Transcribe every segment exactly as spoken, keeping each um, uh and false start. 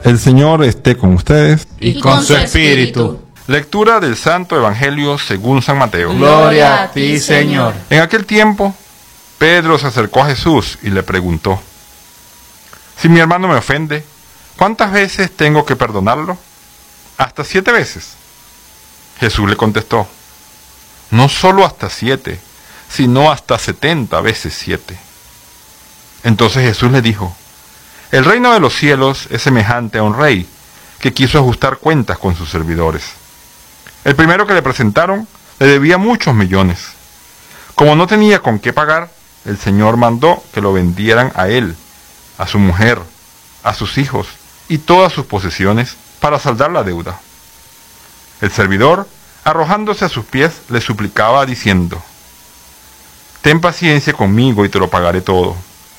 El Señor esté con ustedes. Y con su espíritu. Lectura del Santo Evangelio según San Mateo. Gloria a ti, Señor. En aquel tiempo, Pedro se acercó a Jesús y le preguntó: si mi hermano me ofende, ¿cuántas veces tengo que perdonarlo? ¿Hasta siete veces? Jesús le contestó: no solo hasta siete, sino hasta setenta veces siete. Entonces Jesús le dijo: el reino de los cielos es semejante a un rey que quiso ajustar cuentas con sus servidores. El primero que le presentaron le debía muchos millones. Como no tenía con qué pagar, el Señor mandó que lo vendieran a él, a su mujer, a sus hijos y todas sus posesiones para saldar la deuda. El servidor, arrojándose a sus pies, le suplicaba diciendo: ten paciencia conmigo y te lo pagaré todo.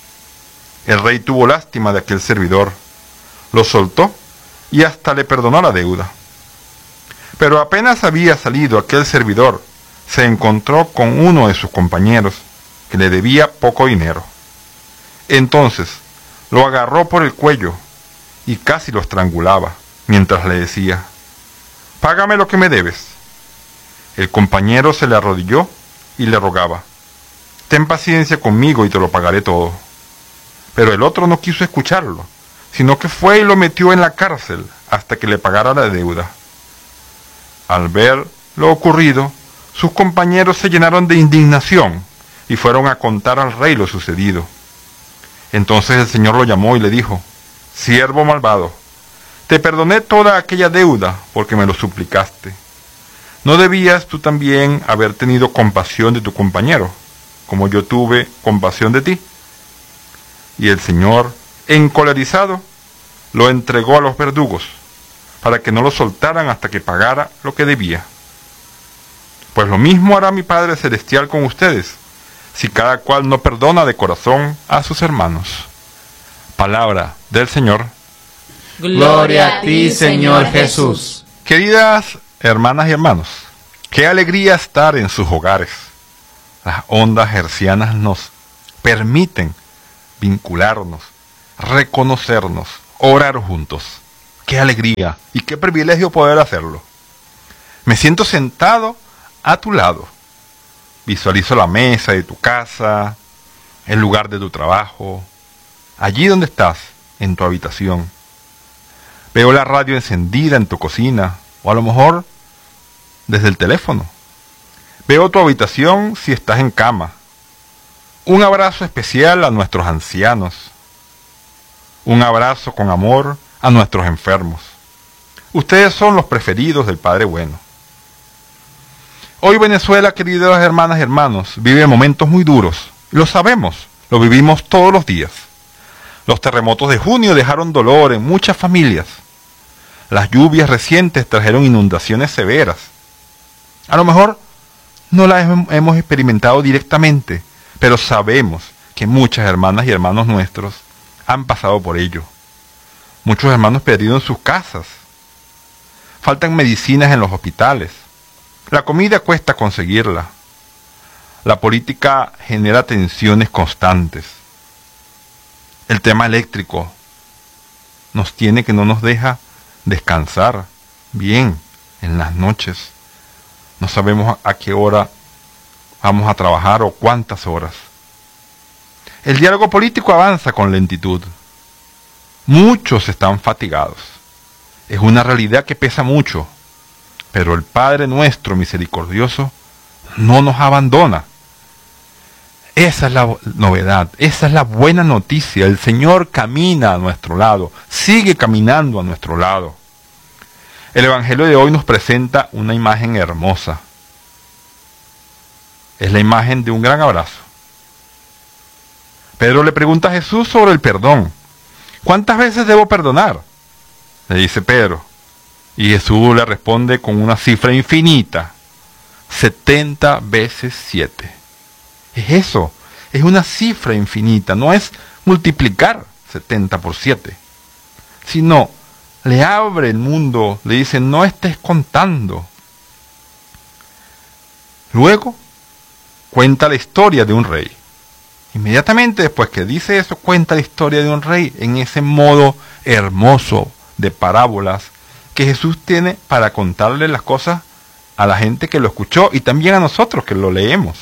El rey tuvo lástima de aquel servidor, lo soltó y hasta le perdonó la deuda. Pero apenas había salido aquel servidor, se encontró con uno de sus compañeros que le debía poco dinero. Entonces lo agarró por el cuello y casi lo estrangulaba, mientras le decía: págame lo que me debes. El compañero se le arrodilló y le rogaba: ten paciencia conmigo y te lo pagaré todo. Pero el otro no quiso escucharlo, sino que fue y lo metió en la cárcel hasta que le pagara la deuda. Al ver lo ocurrido, sus compañeros se llenaron de indignación y fueron a contar al rey lo sucedido. Entonces el Señor lo llamó y le dijo: siervo malvado, te perdoné toda aquella deuda porque me lo suplicaste. ¿No debías tú también haber tenido compasión de tu compañero, como yo tuve compasión de ti? Y el Señor, encolerizado, lo entregó a los verdugos, para que no lo soltaran hasta que pagara lo que debía. Pues lo mismo hará mi Padre Celestial con ustedes, si cada cual no perdona de corazón a sus hermanos. Palabra del Señor. Gloria a ti, Señor Jesús. Queridas hermanas y hermanos, qué alegría estar en sus hogares. Las ondas hercianas nos permiten vincularnos, reconocernos, orar juntos. Qué alegría y qué privilegio poder hacerlo. Me siento sentado a tu lado. Visualizo la mesa de tu casa, el lugar de tu trabajo, allí donde estás, en tu habitación. Veo la radio encendida en tu cocina, o a lo mejor desde el teléfono. Veo tu habitación si estás en cama. Un abrazo especial a nuestros ancianos. Un abrazo con amor a nuestros enfermos. Ustedes son los preferidos del Padre Bueno. Hoy Venezuela, queridas hermanas y hermanos, vive momentos muy duros. Lo sabemos, lo vivimos todos los días. Los terremotos de junio dejaron dolor en muchas familias. Las lluvias recientes trajeron inundaciones severas. A lo mejor no las hemos experimentado directamente, pero sabemos que muchas hermanas y hermanos nuestros han pasado por ello. Muchos hermanos perdidos en sus casas. Faltan medicinas en los hospitales. La comida cuesta conseguirla. La política genera tensiones constantes. El tema eléctrico nos tiene que no nos deja descansar bien en las noches. No sabemos a qué hora vamos a trabajar o cuántas horas. El diálogo político avanza con lentitud. Muchos están fatigados. Es una realidad que pesa mucho, pero el Padre nuestro misericordioso no nos abandona. Esa es la novedad, esa es la buena noticia. El Señor camina a nuestro lado, sigue caminando a nuestro lado. El Evangelio de hoy nos presenta una imagen hermosa. Es la imagen de un gran abrazo. Pedro le pregunta a Jesús sobre el perdón. ¿Cuántas veces debo perdonar?, le dice Pedro. Y Jesús le responde con una cifra infinita: setenta veces siete. Es eso, es una cifra infinita, no es multiplicar setenta por siete, sino le abre el mundo, le dice: no estés contando. Luego cuenta la historia de un rey. Inmediatamente después que dice eso, cuenta la historia de un rey en ese modo hermoso, de parábolas que Jesús tiene para contarle las cosas a la gente que lo escuchó y también a nosotros que lo leemos.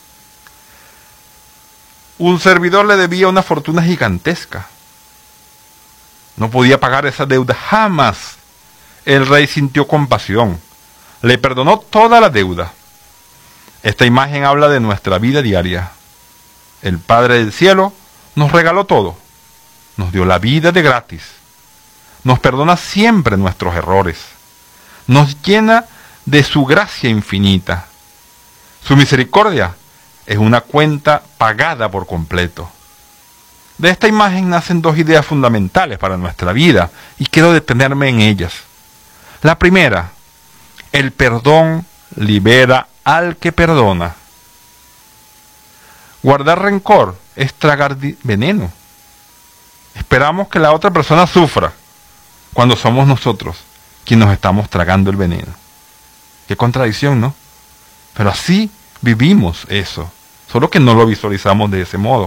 Un servidor le debía una fortuna gigantesca. No podía pagar esa deuda jamás. El rey sintió compasión. Le perdonó toda la deuda. Esta imagen habla de nuestra vida diaria. El Padre del Cielo nos regaló todo. Nos dio la vida de gratis. Nos perdona siempre nuestros errores. Nos llena de su gracia infinita. Su misericordia es una cuenta pagada por completo. De esta imagen nacen dos ideas fundamentales para nuestra vida y quiero detenerme en ellas. La primera, el perdón libera al que perdona. Guardar rencor es tragar veneno. Esperamos que la otra persona sufra cuando somos nosotros quienes nos estamos tragando el veneno. Qué contradicción, ¿no? Pero así vivimos eso, solo que no lo visualizamos de ese modo.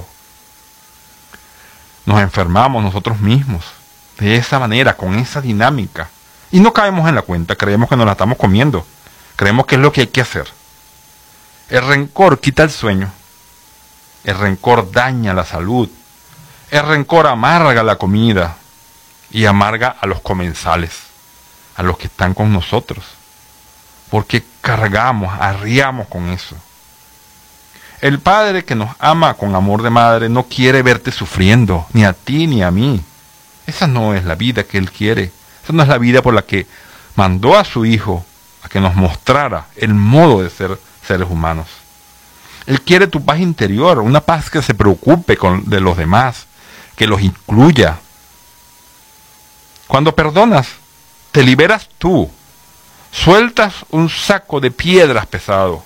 Nos enfermamos nosotros mismos, de esa manera, con esa dinámica. Y no caemos en la cuenta, creemos que nos la estamos comiendo. Creemos que es lo que hay que hacer. El rencor quita el sueño. El rencor daña la salud. El rencor amarga la comida. Y amarga a los comensales, a los que están con nosotros. Porque cargamos, arriamos con eso. El Padre que nos ama con amor de madre no quiere verte sufriendo, ni a ti ni a mí. Esa no es la vida que Él quiere. Esa no es la vida por la que mandó a su Hijo a que nos mostrara el modo de ser seres humanos. Él quiere tu paz interior, una paz que se preocupe con, de los demás, que los incluya. Cuando perdonas, te liberas tú. Sueltas un saco de piedras pesado.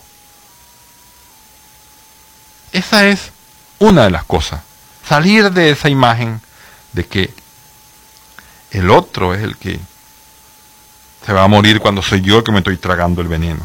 Esa es una de las cosas. Salir de esa imagen de que el otro es el que se va a morir cuando soy yo el que me estoy tragando el veneno.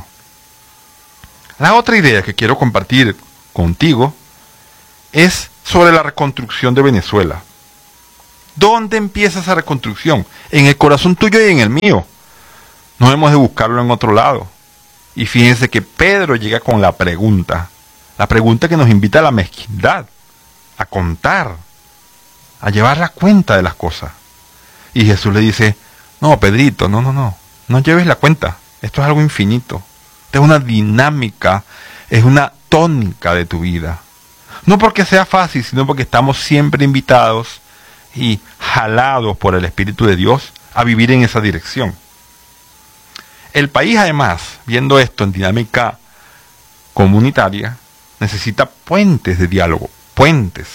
La otra idea que quiero compartir contigo es sobre la reconstrucción de Venezuela. ¿Dónde empieza esa reconstrucción? En el corazón tuyo y en el mío. No hemos de buscarlo en otro lado. Y fíjense que Pedro llega con la pregunta. La pregunta que nos invita a la mezquindad, a contar, a llevar la cuenta de las cosas. Y Jesús le dice, no, Pedrito, no, no, no, no lleves la cuenta. Esto es algo infinito. Esto es una dinámica, es una tónica de tu vida. No porque sea fácil, sino porque estamos siempre invitados y jalados por el Espíritu de Dios a vivir en esa dirección. El país, además, viendo esto en dinámica comunitaria, necesita puentes de diálogo, puentes.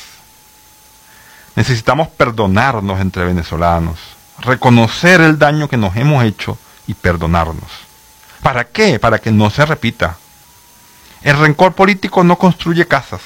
Necesitamos perdonarnos entre venezolanos, reconocer el daño que nos hemos hecho y perdonarnos. ¿Para qué? Para que no se repita. El rencor político no construye casas.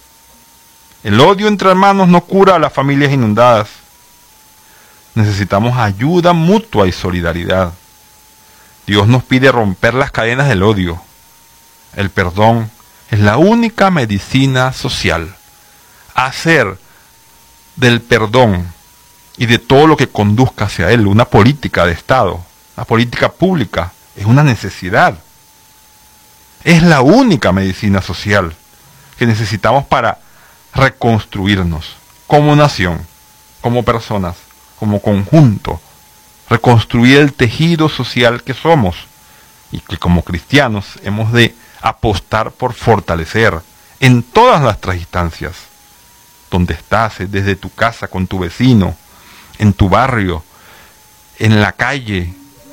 El odio entre hermanos no cura a las familias inundadas. Necesitamos ayuda mutua y solidaridad. Dios nos pide romper las cadenas del odio. El perdón es la única medicina social. Hacer del perdón y de todo lo que conduzca hacia él una política de Estado, una política pública, es una necesidad. Es la única medicina social que necesitamos para reconstruirnos como nación, como personas, como conjunto, reconstruir el tejido social que somos y que como cristianos hemos de apostar por fortalecer en todas nuestras instancias, donde estás, desde tu casa, con tu vecino, en tu barrio, en la calle.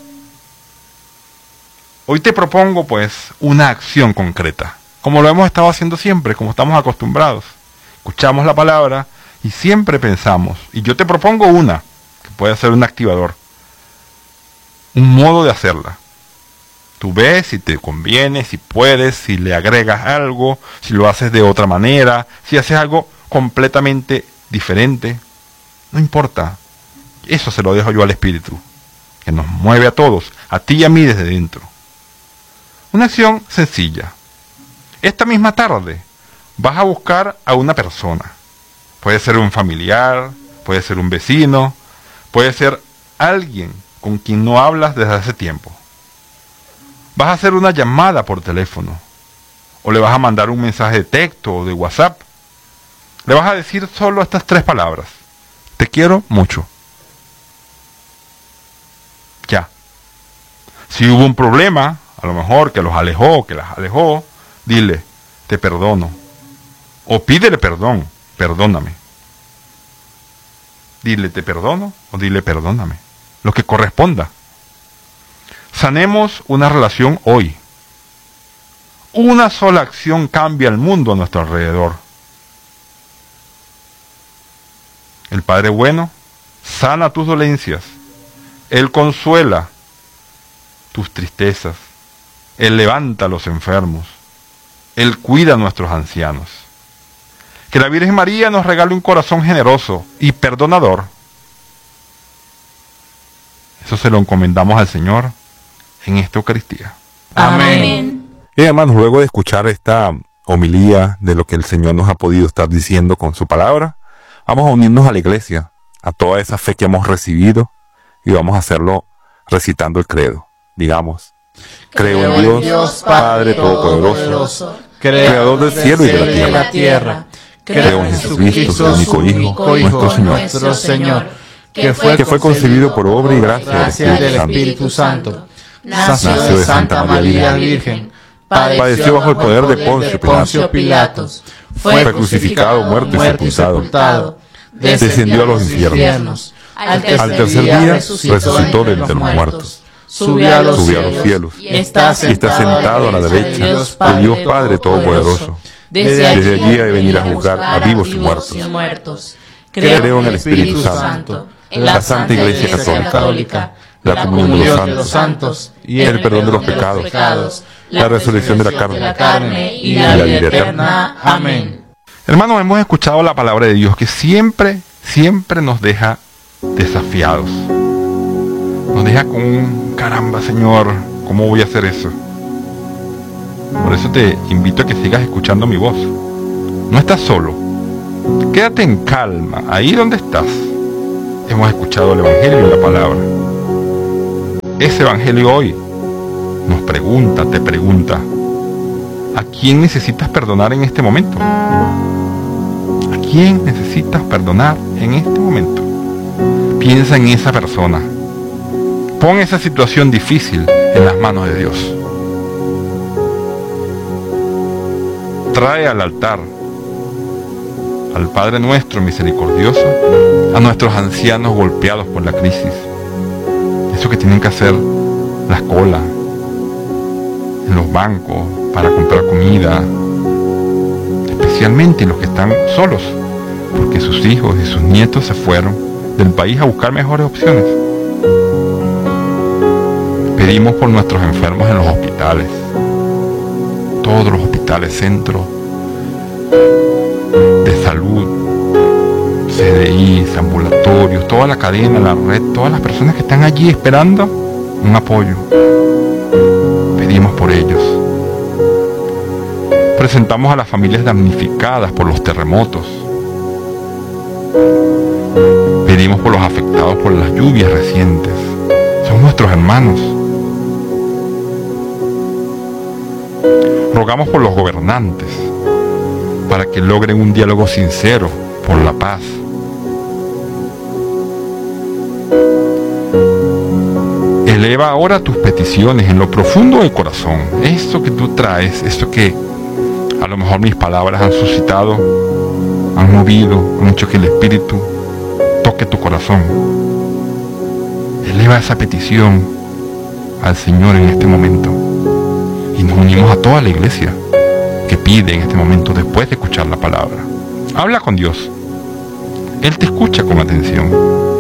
Hoy te propongo pues una acción concreta, como lo hemos estado haciendo siempre, como estamos acostumbrados. Escuchamos la palabra y siempre pensamos, y yo te propongo una, que puede ser un activador, un modo de hacerla. Tú ves si te conviene, si puedes, si le agregas algo, si lo haces de otra manera, si haces algo completamente diferente. No importa. Eso se lo dejo yo al Espíritu, que nos mueve a todos, a ti y a mí desde dentro. Una acción sencilla. Esta misma tarde vas a buscar a una persona. Puede ser un familiar, puede ser un vecino, puede ser alguien con quien no hablas desde hace tiempo. Vas a hacer una llamada por teléfono, o le vas a mandar un mensaje de texto o de WhatsApp. Le vas a decir solo estas tres palabras: te quiero mucho. Ya. Si hubo un problema, a lo mejor que los alejó, que las alejó, dile, te perdono. O pídele perdón, perdóname. Dile, te perdono, o dile, perdóname. Lo que corresponda. Sanemos una relación hoy. Una sola acción cambia el mundo a nuestro alrededor. El Padre bueno sana tus dolencias. Él consuela tus tristezas. Él levanta a los enfermos. Él cuida a nuestros ancianos. Que la Virgen María nos regale un corazón generoso y perdonador. Eso se lo encomendamos al Señor en esta Eucaristía. Amén. Y hermanos, luego de escuchar esta homilía de lo que el Señor nos ha podido estar diciendo con su palabra, vamos a unirnos a la iglesia, a toda esa fe que hemos recibido, y vamos a hacerlo recitando el credo. Digamos, creo en Dios, Dios Padre Todopoderoso, Creador del cielo y de la tierra. Creo en Jesucristo, su único Hijo, nuestro Señor, nuestro Señor, que fue, que fue concebido por obra y gracia del Espíritu Santo, nació de Santa María Virgen, padeció bajo el poder de Poncio Pilatos, fue crucificado, muerto y sepultado, descendió a los infiernos, al tercer día resucitó de entre los muertos, subió a los cielos y está sentado a la derecha de Dios Padre Todopoderoso. Desde allí ha de venir a juzgar a vivos y muertos. Creo en el Espíritu Santo, en la Santa Iglesia Católica, la comunión de los santos, y el perdón de los pecados, la resurrección de la carne y la vida eterna. Amén. Hermanos, hemos escuchado la palabra de Dios que siempre, siempre nos deja desafiados. Nos deja con un caramba, Señor, ¿cómo voy a hacer eso? Por eso te invito a que sigas escuchando mi voz. No estás solo. Quédate en calma, ahí donde estás. Hemos escuchado el Evangelio y la palabra. Ese Evangelio hoy nos pregunta, te pregunta, ¿a quién necesitas perdonar en este momento? ¿A quién necesitas perdonar en este momento? Piensa en esa persona. Pon esa situación difícil en las manos de Dios. Trae al altar al Padre nuestro misericordioso, a nuestros ancianos golpeados por la crisis, eso que tienen que hacer las colas en los bancos para comprar comida, especialmente los que están solos, porque sus hijos y sus nietos se fueron del país a buscar mejores opciones. Pedimos por nuestros enfermos en los hospitales, todos los hospitales, centros de salud, C D Is, ambulatorios, toda la cadena, la red, todas las personas que están allí esperando un apoyo. Pedimos por ellos. Presentamos a las familias damnificadas por los terremotos. Pedimos por los afectados por las lluvias recientes. Son nuestros hermanos. Rogamos por los gobernantes, para que logren un diálogo sincero por la paz. Eleva ahora tus peticiones en lo profundo del corazón. Esto que tú traes, esto que a lo mejor mis palabras han suscitado, han movido, han hecho que el Espíritu toque tu corazón. Eleva esa petición al Señor en este momento. Y nos unimos a toda la iglesia que pide en este momento después de escuchar la palabra. Habla con Dios. Él te escucha con atención.